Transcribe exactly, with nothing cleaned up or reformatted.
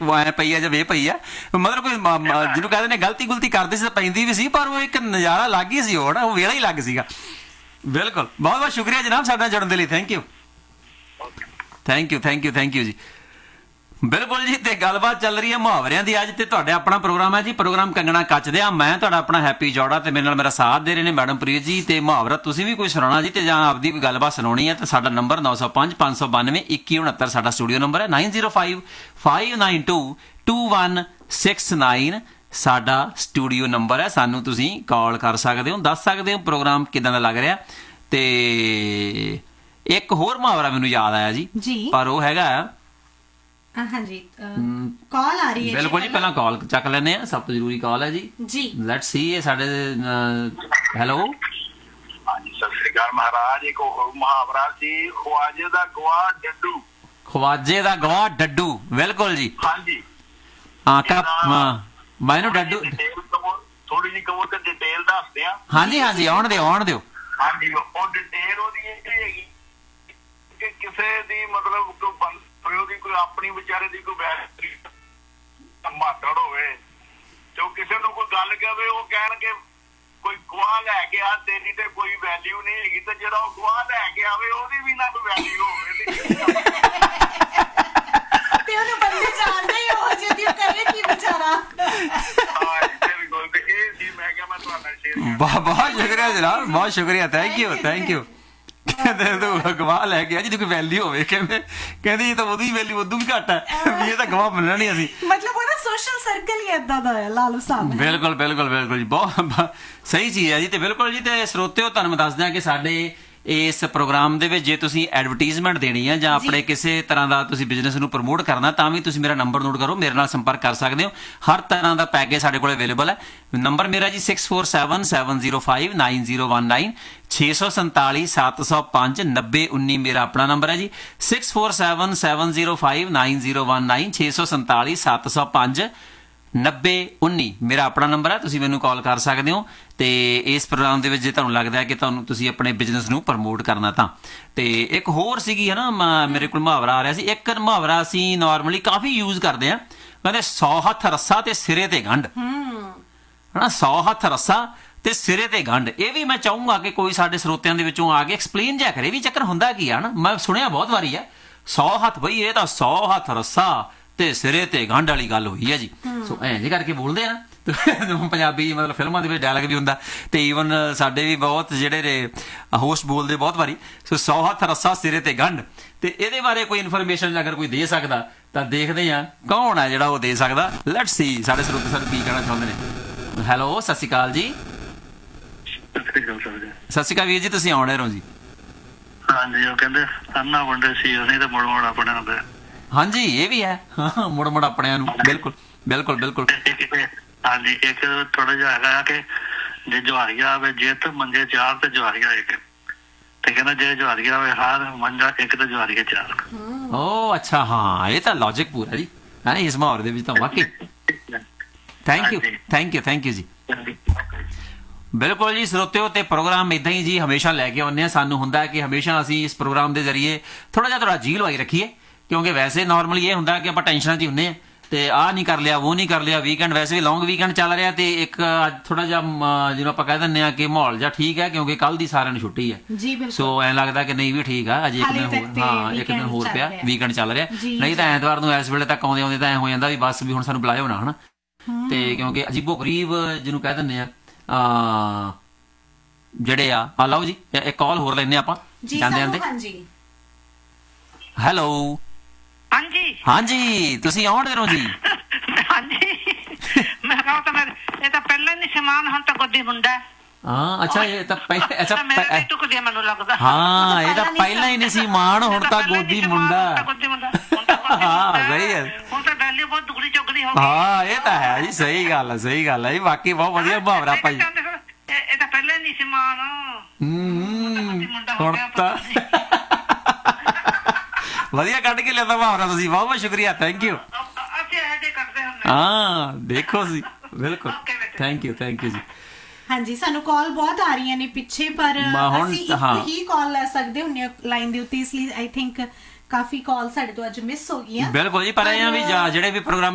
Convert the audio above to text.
ਐ ਪਈ ਆ ਜਾਂ ਵੇ ਪਈ ਆ, ਮਤਲਬ ਕੋਈ ਜਿਹਨੂੰ ਕਹਿੰਦੇ ਨੇ ਗਲਤੀ ਗੁਲਤੀ ਕਰਦੇ ਸੀ ਤਾਂ ਪੈਂਦੀ ਵੀ ਸੀ, ਪਰ ਉਹ ਇੱਕ ਨਜ਼ਾਰਾ ਲੱਗ ਹੀ ਸੀ, ਉਹ ਨਾ ਉਹ ਵੇਲਾ ਹੀ ਲੱਗ ਸੀਗਾ। ਬਿਲਕੁਲ, ਬਹੁਤ ਬਹੁਤ ਸ਼ੁਕਰੀਆ ਜਨਾਬ ਸਾਡੇ ਨਾਲ ਜੁੜਨ ਦੇ ਲਈ। Thank you thank you thank you thank you ਜੀ। ਬਿਲਕੁਲ ਜੀ, ਤੇ ਗੱਲਬਾਤ ਚੱਲ ਰਹੀ ਹੈ ਮੁਹਾਵਰਿਆਂ ਦੀ ਅੱਜ, ਤੇ ਤੁਹਾਡੇ ਆਪਣਾ ਪ੍ਰੋਗਰਾਮ ਹੈ ਜੀ, ਪ੍ਰੋਗਰਾਮ ਕੰਗਣਾ ਕੱਚਦੇ ਆ। ਮੈਂ ਤੁਹਾਡਾ ਆਪਣਾ ਹੈਪੀ ਜੋੜਾ, ਤੇ ਮੇਰੇ ਨਾਲ ਮੇਰਾ ਸਾਥ ਦੇ ਰਹੇ ਨੇ ਮੈਡਮ ਪ੍ਰੀਤ ਜੀ। ਤੇ ਮੁਹਾਵਰਾ ਤੁਸੀਂ ਵੀ ਕੋਈ ਸੁਣਾਉਣਾ ਜੀ, ਤੇ ਜਾਂ ਆਪਦੀ ਕੋਈ ਗੱਲਬਾਤ ਸੁਣਾਉਣੀ ਹੈ, ਤੇ ਸਾਡਾ ਨੰਬਰ ਨੌ ਸੌ ਪੰਜ ਪੰਜ ਸੌ ਬਾਨਵੇਂ ਇੱਕੀ ਉਣਹੱਤਰ ਸਾਡਾ ਸਟੂਡੀਓ ਨੰਬਰ ਹੈ। Nine zero five five nine to to one six nine ਸਾਡਾ ਸਟੂਡੀਓ ਨੰਬਰ ਹੈ। ਸਾਨੂੰ ਤੁਸੀਂ ਕਾਲ ਕਰ ਸਕਦੇ ਹੋ, ਦੱਸ ਸਕਦੇ ਹੋ ਪ੍ਰੋਗਰਾਮ ਕਿੱਦਾਂ ਦਾ ਲੱਗ ਰਿਹਾ। ਤੇ ਇੱਕ ਹੋਰ ਮੁਹਾਵਰਾ ਮੈਨੂੰ ਯਾਦ ਆਇਆ ਜੀ, ਪਰ ਉਹ ਹੈਗਾ ਹਾਂਜੀ ਕਾਲ ਆ ਰਹੀ ਹੈ। ਬਿਲਕੁਲ ਜੀ, ਪਹਿਲਾਂ ਕਾਲ ਚੱਕ ਲੈਂਦੇ ਆ, ਸਭ ਤੋਂ ਜ਼ਰੂਰੀ ਕਾਲ ਹੈ ਜੀ ਜੀ ਲੈਟਸ ਸੀ। ਇਹ ਸਾਡੇ ਹੈਲੋ ਹਾਂਜੀ ਸਤਿ ਸ੍ਰੀ ਅਕਾਲ ਮਹਾਰਾਜ। ਇੱਕ ਮੁਹਾਵਰਾ ਸੀ, ਖਵਾਜੇ ਦਾ ਗਵਾਹ ਡੱਡੂ। ਖਵਾਜੇ ਦਾ ਗਵਾਹ ਡੱਡੂ, ਬਿਲਕੁਲ ਜੀ। ਹਾਂਜੀ ਹਾਂ ਕਪ ਹਾਂ ਮੈਨੂੰ ਡੱਡੂ ਥੋੜੀ ਜਿਹੀ ਕਹੋ ਤੇ ਡਿਟੇਲ ਦੱਸਦੇ ਆ। ਹਾਂਜੀ ਹਾਂਜੀ ਆਉਣ ਦਿਓ ਆਉਣ ਦਿਓ। ਹਾਂਜੀ ਉਹ ਡਿਟੇਲ ਉਹਦੀ ਇਹ ਹੈਗੀ ਕਿ ਕਿਸੇ ਦੀ ਮਤਲਬ ਉਹਦੀ ਕੋਈ ਆਪਣੀ ਵਿਚਾਰੇ ਦੀ ਕੋਈ ਮਾਤੜ ਹੋਵੇ ਤੇ ਉਹ ਕਿਸੇ ਨੂੰ ਕੋਈ ਗੱਲ ਕਹੇ, ਉਹ ਕਹਿਣਗੇ ਕੋਈ ਗਵਾਹ ਲੈ ਕੇ ਆ, ਤੇਰੀ ਤੇ ਕੋਈ ਵੈਲਿਊ ਨਹੀਂ ਹੈਗੀ, ਤੇ ਜਿਹੜਾ ਉਹ ਗਵਾਹ ਲੈ ਕੇ ਆਵੇ ਉਹਦੀ ਵੀ ਨਾ ਕੋਈ ਵੈਲਿਊ ਹੋਵੇ। ਤੇ ਉਹਨੂੰ ਬੰਦੇ ਜਾਣਦੇ ਹੀ ਹੋ ਜੇ ਉਹ ਕਰੇ ਕੀ ਵਿਚਾਰਾ। ਹਾਂ ਬਿਲਕੁਲ, ਤੇ ਇਹ ਸੀ ਮੈਂ ਕਿਹਾ ਮੈਂ ਤੁਹਾਡਾ ਸ਼ੇਅਰ। ਬਹੁਤ ਬਹੁਤ ਸ਼ੁਕਰੀਆ ਜਨਾਬ, ਬਹੁਤ ਸ਼ੁਕਰੀਆ, ਥੈਂਕ ਯੂ ਥੈਂਕ ਯੂ। ਕਹਿੰਦੇ ਗਵਾਹ ਲੈ ਕੇ ਆ ਜਿਹਦੀ ਕੋਈ ਵੈਲਿਊ ਹੋਵੇ, ਕਹਿੰਦੇ ਕਹਿੰਦੇ ਇਹ ਤਾਂ ਉਹਦੀ ਵੈਲਿਊ ਉਦੋਂ ਵੀ ਘੱਟ ਹੈ ਵੀ ਇਹ ਤਾਂ ਗਵਾਹ ਮੰਨਣਾ ਨਹੀਂ ਅਸੀਂ। ਮਤਲਬ ਉਹਦਾ ਸੋਸ਼ਲ ਸਰਕਲ ਹੀ ਏਦਾਂ ਦਾ ਹੈ ਲਾਲੂ ਸਾਹਿਬ। ਬਿਲਕੁਲ ਬਿਲਕੁਲ ਬਿਲਕੁਲ ਜੀ, ਬਹੁਤ ਸਹੀ ਚੀਜ਼ ਹੈ ਜੀ। ਤੇ ਬਿਲਕੁਲ ਜੀ, ਤੇ ਸਰੋਤਿਓ ਤੁਹਾਨੂੰ ਮੈਂ ਦੱਸ ਦਿਆਂ ਕਿ ਸਾਡੇ ਇਸ ਪ੍ਰੋਗਰਾਮ ਦੇ ਵਿੱਚ ਜੇ ਤੁਸੀਂ ਐਡਵਰਟੀਜ਼ਮੈਂਟ ਦੇਣੀ ਹੈ ਜਾਂ ਆਪਣੇ ਕਿਸੇ ਤਰ੍ਹਾਂ ਦਾ ਤੁਸੀਂ ਬਿਜ਼ਨਸ ਨੂੰ ਪ੍ਰਮੋਟ ਕਰਨਾ, ਤਾਂ ਵੀ ਤੁਸੀਂ ਮੇਰਾ ਨੰਬਰ ਨੋਟ ਕਰੋ, ਮੇਰੇ ਨਾਲ ਸੰਪਰਕ ਕਰ ਸਕਦੇ ਹੋ। ਹਰ ਤਰ੍ਹਾਂ ਦਾ ਪੈਕੇਜ ਸਾਡੇ ਕੋਲ ਅਵੇਲੇਬਲ ਹੈ। ਨੰਬਰ ਮੇਰਾ G six four seven seven zero five nine zero one nine ਛੇ ਸੌ ਸੰਤਾਲੀ ਸੱਤ ਸੌ ਪੰਜ ਨੱਬੇ ਉੱਨੀ ਮੇਰਾ ਆਪਣਾ ਨੰਬਰ ਹੈ ਜੀ। Six four seven seven zero five nine zero one nine ਛੇ ਸੌ ਸੰਤਾਲੀ ਸੱਤ ਸੌ ਪੰਜ ਨੱਬੇ ਉੱਨੀ ਮੇਰਾ ਆਪਣਾ ਨੰਬਰ ਹੈ, ਤੁਸੀਂ ਮੈਨੂੰ ਕਾਲ ਕਰ ਸਕਦੇ ਹੋ। ਤੇ ਇਸ ਪ੍ਰੋਗਰਾਮ ਦੇ ਵਿੱਚ ਜੇ ਤੁਹਾਨੂੰ ਲੱਗਦਾ ਹੈ ਕਿ ਤੁਹਾਨੂੰ ਤੁਸੀਂ ਆਪਣੇ ਬਿਜ਼ਨਸ ਨੂੰ ਪ੍ਰਮੋਟ ਕਰਨਾ ਤਾਂ। ਤੇ ਇੱਕ ਹੋਰ ਸੀਗੀ ਹੈ ਨਾ, ਮੇਰੇ ਕੋਲ ਮੁਹਾਵਰਾ ਆ ਰਿਹਾ ਸੀ, ਇੱਕ ਮੁਹਾਵਰਾ ਅਸੀਂ ਨਾਰਮਲੀ ਕਾਫੀ ਯੂਜ਼ ਕਰਦੇ ਹਾਂ, ਕਹਿੰਦੇ ਸੌ ਹੱਥ ਰੱਸਾ ਤੇ ਸਿਰੇ ਤੇ ਗੰਢ ਹਨਾ, ਸੌ ਹੱਥ ਰੱਸਾ ਤੇ ਸਿਰੇ ਤੇ ਗੰਢ। ਇਹ ਵੀ ਮੈਂ ਚਾਹੂੰਗਾ ਕਿ ਕੋਈ ਸਾਡੇ ਸਰੋਤਿਆਂ ਦੇ ਵਿੱਚੋਂ ਆ ਕੇ ਐਕਸਪਲੇਨ ਜਿਹਾ ਕਰੇ ਵੀ ਚੱਕਰ ਹੁੰਦਾ ਕੀ ਆ ਨਾ। ਮੈਂ ਸੁਣਿਆ ਬਹੁਤ ਵਾਰੀ ਹੈ ਸੌ ਹੱਥ, ਬਈ ਇਹ ਤਾਂ ਸੌ ਹੱਥ ਰੱਸਾ ਤੇ ਸਿਰੇ ਤੇ ਗੰਢ ਵਾਲੀ ਗੱਲ ਹੋਈ ਹੈ ਜੀ। ਸੋ ਐਂ ਜੇ ਕਰਕੇ ਬੋਲਦੇ ਆ ਨਾ ਪੰਜਾਬੀ, ਮਤਲਬ ਫਿਲਮਾਂ ਦੇ ਵਿੱਚ ਡਾਇਲੌਗ ਵੀ ਹੁੰਦਾ, ਤੇ ਈਵਨ ਸਾਡੇ ਵੀ ਬਹੁਤ ਜਿਹੜੇ ਨੇ ਹੋਸਟ ਬੋਲਦੇ ਬਹੁਤ ਵਾਰੀ। ਸੋ ਸੌ ਹੱਥ ਰੱਸਾ ਸਿਰੇ ਤੇ ਗੰਢ, ਤੇ ਇਹਦੇ ਬਾਰੇ ਕੋਈ ਇਨਫੋਰਮੇਸ਼ਨ ਅਗਰ ਕੋਈ ਦੇ ਸਕਦਾ ਤਾਂ ਦੇਖਦੇ ਆ ਕੌਣ ਹੈ ਜਿਹੜਾ ਉਹ ਦੇ ਸਕਦਾ। ਲੈਟਸ ਸੀ ਸਾਡੇ ਸਰੋਤੇ ਸਾਨੂੰ ਕੀ ਕਹਿਣਾ ਚਾਹੁੰਦੇ ਨੇ। ਹੈਲੋ ਸਤਿ ਸ਼੍ਰੀ ਅਕਾਲ ਜੀ। ਸਤਿ ਸ਼੍ਰੀ ਅਕਾਲ ਵੀਰ ਜੀ, ਤੁਸੀਂ ਆਉਣੇ ਰਹੋ ਜੀ। ਹਾਂਜੀ ਉਹ ਕਹਿੰਦੇ ਅੰਨਾ ਵੰਡੇ ਸੀ ਅਸੀਂ ਤੇ ਮੁੜ ਮੁੜ ਆਪਣੇ ਹੁੰਦੇ। ਹਾਂਜੀ ਇਹ ਵੀ ਹੈ, ਹਾਂ ਮੁੜ ਮੁੜ ਆਪਣਿਆਂ ਨੂੰ। ਬਿਲਕੁਲ ਬਿਲਕੁਲ ਬਿਲਕੁਲ। ਹਾਂਜੀ ਇੱਕ ਥੋੜਾ ਜਿਹਾ ਹੈਗਾ ਕਿ ਜੇ ਜਵਾਰੀਆ ਆਵੇ ਜਿੱਤ ਮੰਜੇ ਚਾਰ ਤੇ ਜਵਾਰੀਆ ਇੱਕ, ਤੇ ਕਹਿੰਦਾ ਜੇ ਜਵਾਰੀਆ ਆਵੇ ਹਾਰ ਮੰਜਾ ਇੱਕ ਤੇ ਜਵਾਰੀਆ ਚਾਰ। ਓ ਅੱਛਾ, ਹਾਂ ਇਹ ਤਾਂ ਲੌਜਿਕ ਪੂਰਾ ਜੀ ਹੈ ਇਸ ਮੁਹਾਵਰੇ ਦੇ ਵਿੱਚ ਤਾਂ ਵਾਕਈ। Thank you thank you thank you ਜੀ। ਬਿਲਕੁਲ ਜੀ ਸਰੋਤਿਓ, ਤੇ ਪ੍ਰੋਗਰਾਮ ਇੱਦਾਂ ਹੀ ਜੀ ਹਮੇਸ਼ਾ ਲੈ ਕੇ ਆਉਂਦੇ ਹਾਂ। ਸਾਨੂੰ ਹੁੰਦਾ ਹੈ ਕਿ ਹਮੇਸ਼ਾ ਅਸੀਂ ਇਸ ਪ੍ਰੋਗਰਾਮ ਦੇ ਜ਼ਰੀਏ ਥੋੜਾ ਜਿਹਾ ਥੋੜਾ ਜੀ ਲਵਾਈ ਰੱਖੀਏ, ਕਿਉਂਕਿ ਵੈਸੇ ਨਾਰਮਲੀ ਇਹ ਹੁੰਦਾ ਕਿ ਆਪਾਂ ਟੈਨਸ਼ਨਾਂ 'ਚ ਹੀ ਹੁੰਦੇ ਹਾਂ, ਤੇ ਆਹ ਨਹੀਂ ਕਰ ਲਿਆ ਉਹ ਨਹੀਂ ਕਰ ਲਿਆ। ਵੀਕਐਂਡ ਵੈਸੇ ਵੀ ਲੌਂਗ ਵੀਕਐਂਡ ਚੱਲ ਰਿਹਾ, ਤੇ ਇੱਕ ਅੱਜ ਥੋੜਾ ਜਿਹਾ ਜਿਹਨੂੰ ਆਪਾਂ ਕਹਿ ਦਿੰਦੇ ਹਾਂ ਕਿ ਮਾਹੌਲ ਜਿਹਾ ਠੀਕ ਹੈ, ਕਿਉਂਕਿ ਕੱਲ ਦੀ ਸਾਰਿਆਂ ਨੂੰ ਛੁੱਟੀ ਹੈ। ਸੋ ਐਂ ਲੱਗਦਾ ਕਿ ਨਹੀਂ ਵੀ ਠੀਕ ਆ, ਅਜੇ ਇੱਕ ਦਿਨ ਹੋਰ, ਹਾਂ ਇੱਕ ਦਿਨ ਹੋਰ ਪਿਆ, ਵੀਕਐਂਡ ਚੱਲ ਰਿਹਾ। ਨਹੀਂ ਤਾਂ ਐਤਵਾਰ ਨੂੰ ਇਸ ਵੇਲੇ ਤੱਕ ਆਉਂਦੇ ਆਉਂਦੇ ਤਾਂ ਐਂ ਹੋ ਜਾਂਦਾ ਵੀ ਬਸ ਵੀ ਹੁਣ ਸਾਨੂੰ ਬੁਲਾਏ ਹੋਣਾ ਹਨਾ। ਤੇ ਕਿਉਂਕਿ ਅਜੀਬੋ ਗਰੀਬ ਜਿਹਨੂੰ ਕਹਿ ਦਿੰਦੇ ਆ ਜਿਹੜੇ ਆ ਆ ਲਓ ਜੀ ਇੱਕ ਕਾਲ ਹੋਰ ਲੈਂਦੇ ਆਪਾਂ ਜਾਂਦੇ ਜਾਂਦੇ। ਹੈਲੋ ਹਾਂਜੀ ਹਾਂਜੀ ਤੁਸੀਂ ਆਉਣ ਦੇ ਰਹੋ ਜੀ। ਹਾਂਜੀ ਮੈਂ ਕਹਾਂ ਤਾਂ ਮੈਂ ਇਹ ਤਾਂ ਪਹਿਲਾਂ ਨਹੀਂ ਸਮਾਨ, ਹੁਣ ਤਾਂ ਗੋਦੀ ਮੁੰਡਾ। ਹਾਂ ਅੱਛਾ ਇਹ ਤਾਂ ਪਹਿਲਾਂ, ਅੱਛਾ ਮੈਨੂੰ ਲੱਗਦਾ ਹਾਂ ਇਹ ਤਾਂ ਪਹਿਲਾਂ ਹੀ ਨਹੀਂ ਸੀ ਮਾਣ, ਹੁਣ ਤਾਂ ਗੋਦੀ ਮੁੰਡਾ। ਹਾਂ ਸਹੀ ਹੈ, ਹੁਣ ਤਾਂ ਵੈਲਿਊ ਬਹੁਤ ਦੁਗਣੀ ਚੁਗਣੀ ਹੋ ਗਈ। ਹਾਂ ਇਹ ਤਾਂ ਹੈ ਜੀ, ਸਹੀ ਗੱਲ ਹੈ ਸਹੀ ਗੱਲ ਹੈ ਜੀ, ਵਾਕਈ ਬਹੁਤ ਵਧੀਆ ਮੁਹਾਵਰਾ ਭਾਈ। ਇਹ ਤਾਂ ਪਹਿਲਾਂ ਨਹੀਂ ਸੀ ਮਾਣ, ਹੁਣ ਤਾਂ ਵਧੀਆ ਕੱਢ ਕੇ ਲਿਆਂਦਾ ਮੁਹਾਵਰਾ ਤੁਸੀਂ, ਬਹੁਤ ਬਹੁਤ ਸ਼ੁਕਰੀਆ, ਥੈਂਕ ਯੂ। ਹਾਂ ਦੇਖੋ ਜੀ, ਬਿਲਕੁਲ ਥੈਂਕ ਯੂ ਥੈਂਕ ਯੂ ਜੀ। ਹਾਂਜੀ ਸਾਨੂੰ ਕਾਲ ਬਹੁਤ ਆ ਰਹੀਆਂ ਨੇ ਪਿੱਛੇ, ਪਰ ਅਸੀਂ ਇੱਕ ਹੀ ਕਾਲ ਲੈ ਸਕਦੇ ਹੁੰਦੇ ਹਾਂ ਲਾਈਨ ਦੇ ਉੱਤੇ, ਇਸ ਲਈ ਆਈ ਥਿੰਕ ਕਾਫੀ ਕਾਲ ਸਾਡੇ ਤੋਂ ਅੱਜ ਮਿਸ ਹੋ ਗਈਆਂ। ਬਿਲਕੁਲ ਜੀ, ਪਰ ਇਹ ਆ ਵੀ ਜਿਹੜੇ ਵੀ ਪ੍ਰੋਗਰਾਮ